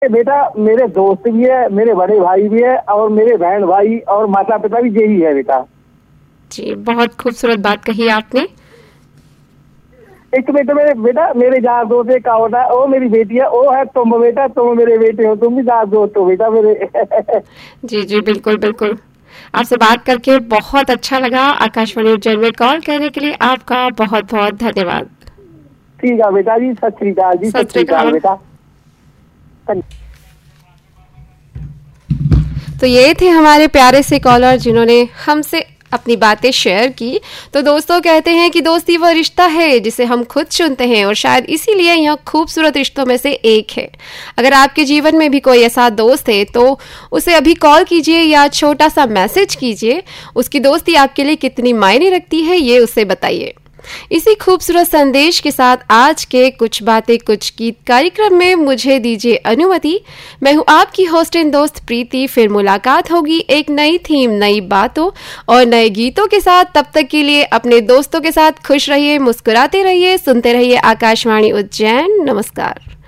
बेटा मेरे दोस्त भी है, मेरे बड़े भाई भी है और मेरे बहन भाई और माता पिता भी यही है बेटा। जी, बहुत खूबसूरत बात कही आपने। एक बेटा मेरे यार दोस्त एक का होता है, वो मेरी बेटी है, वो है तुम बेटा, तुम मेरे बेटे हो, तुम भी यार दोस्त हो बेटा मेरे। जी जी, बिल्कुल बिल्कुल। आपसे बात करके बहुत अच्छा लगा। आकाशवाणी उज्जैन में कॉल करने के लिए आपका बहुत बहुत धन्यवाद। ठीक है बेटा जी, सत श्री अकाल जी, सत श्री अकाल बेटा। तो ये थे हमारे प्यारे से कॉलर जिन्होंने हमसे अपनी बातें शेयर की। तो दोस्तों कहते हैं कि दोस्ती वह रिश्ता है जिसे हम खुद चुनते हैं और शायद इसीलिए यह खूबसूरत रिश्तों में से एक है। अगर आपके जीवन में भी कोई ऐसा दोस्त है तो उसे अभी कॉल कीजिए या छोटा सा मैसेज कीजिए। उसकी दोस्ती आपके लिए कितनी मायने रखती है ये उसे बताइए। इसी खूबसूरत संदेश के साथ आज के कुछ बातें कुछ गीत कार्यक्रम में मुझे दीजिए अनुमति। मैं हूं आपकी होस्ट एंड दोस्त प्रीति। फिर मुलाकात होगी एक नई थीम, नई बातों और नए गीतों के साथ। तब तक के लिए अपने दोस्तों के साथ खुश रहिए, मुस्कुराते रहिए, सुनते रहिए आकाशवाणी उज्जैन। नमस्कार।